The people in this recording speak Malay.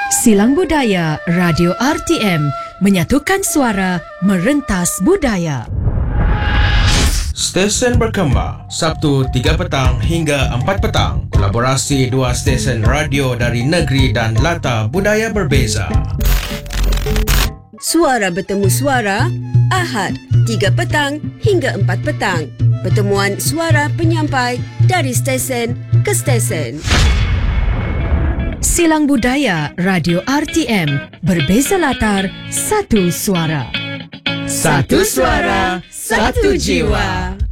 Silang Budaya Radio RTM menyatukan suara merentas budaya. Stesen berkembang Sabtu 3 petang hingga 4 petang. Kolaborasi dua stesen radio dari negeri dan latar budaya berbeza. Suara bertemu suara Ahad 3 petang hingga 4 petang. Pertemuan suara penyampai dari stesen ke stesen. Silang Budaya Radio RTM, berbeza latar, satu suara. Satu suara, satu jiwa.